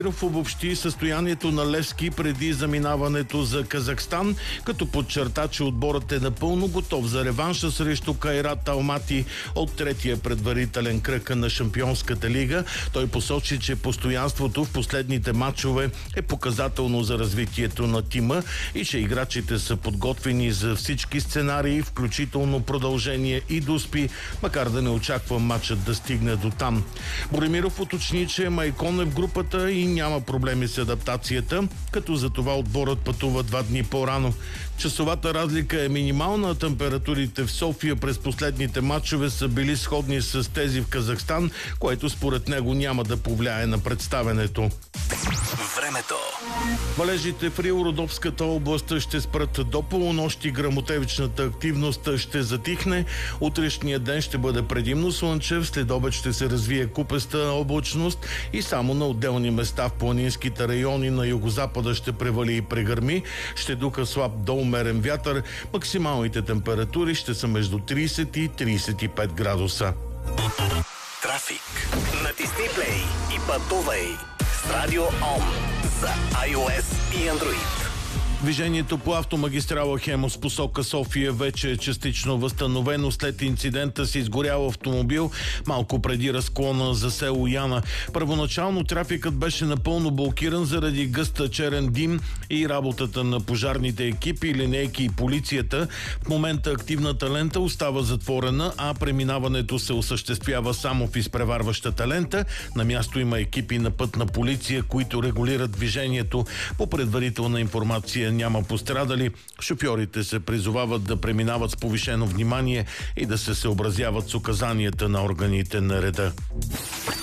Обобщи състоянието на Левски преди заминаването за Казахстан, като подчерта, че отборът е напълно готов за реванша срещу Кайрат Алмати от третия предварителен кръг на Шампионската лига. Той посочи, че постоянството в последните матчове е показателно за развитието на тима и че играчите са подготвени за всички сценарии, включително продължение и доспи, макар да не очаква матчът да стигне до там. Боремиров уточни, че Майкон е в групата и няма проблеми с адаптацията, като за това отборът пътува 2 дни по-рано. Часовата разлика е минимална, температурите в София през последните матчове са били сходни с тези в Казахстан, което според него няма да повлияе на представенето. Времето. Валежите в Рил-Родопската област ще спрат до полунощи, гръмотевичната активност ще затихне. Утрешния ден ще бъде предимно слънчев, след обед ще се развие купеста облачност и само на отделни места в планинските райони на югозапада ще превали и прегърми. Ще духа слаб до умерен вятър. Максималните температури ще са между 30 и 35 градуса. Трафик. Натисни плей и пътувай с Радио ОМ за iOS и Android. Движението по автомагистрала Хемус посока София вече е частично възстановено след инцидента с изгорял автомобил малко преди разклона за село Яна. Първоначално трафикът беше напълно блокиран заради гъста черен дим и работата на пожарните екипи, линейки и полицията. В момента активната лента остава затворена, а преминаването се осъществява само в изпреварващата лента. На място има екипи на пътна полиция, които регулират движението. По предварителна информация няма пострадали. Шофьорите се призовават да преминават с повишено внимание и да се съобразяват с указанията на органите на реда.